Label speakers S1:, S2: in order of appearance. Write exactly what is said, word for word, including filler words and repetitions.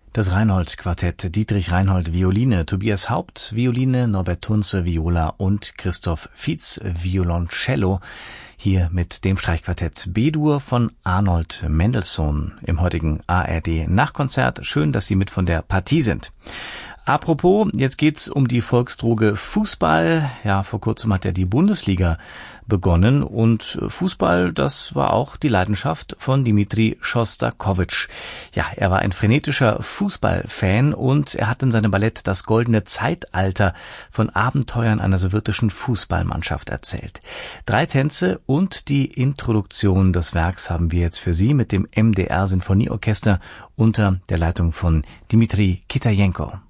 S1: Das Reinhold-Quartett, Dietrich Reinhold Violine, Tobias Haupt Violine, Norbert Tunze Viola und Christoph Fietz Violoncello. Hier mit dem Streichquartett B-Dur von Arnold Mendelssohn im heutigen A R D-Nachkonzert. Schön, dass Sie mit von der Partie sind. Apropos, jetzt geht's um die Volksdroge Fußball. Ja, vor kurzem hat ja die Bundesliga begonnen und Fußball, das war auch die Leidenschaft von Dmitri Schostakowitsch. Ja, er war ein frenetischer Fußballfan und er hat in seinem Ballett das goldene Zeitalter von Abenteuern einer sowjetischen Fußballmannschaft erzählt. Drei Tänze und die Introduktion des Werks haben wir jetzt für Sie mit dem M D R Sinfonieorchester unter der Leitung von Dmitri Kitajenko.